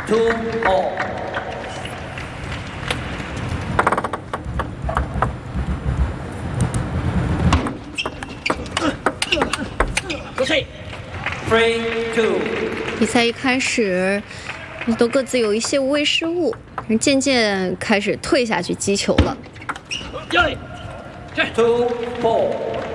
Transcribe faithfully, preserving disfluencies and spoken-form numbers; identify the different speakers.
Speaker 1: two all。休息 ，three two。
Speaker 2: 比赛一开始，都各自有一些无谓失误，渐渐开始退下去击球了。
Speaker 1: two four。